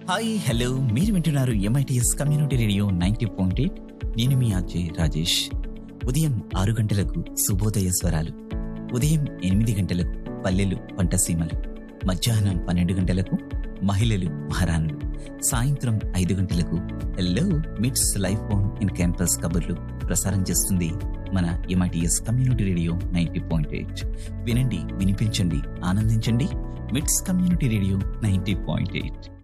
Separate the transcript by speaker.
Speaker 1: Hi hello, మీరు వింటున్నారు MITS community radio 90.8. నేను మీ ఆర్జే రాజేష్. ఉదయం 6 గంటలకు శుభోదయ స్వరాలు, ఉదయం 8 గంటలకు పల్లెలు పంటసీమలు, మధ్యాహ్నం 12 గంటలకు మహిళలు మహారాణులు, సాయంత్రం 5 గంటలకు హలో మిట్స్ లైఫ్ ఆన్ ఇన్ క్యాంపస్ కబుర్లు ప్రసారం చేస్తుంది మన MITS కమ్యూనిటీ రేడియో 90.8. వినండి, వినిపించండి, ఆనందించండి. మిట్స్ కమ్యూనిటీ రేడియో 90.8.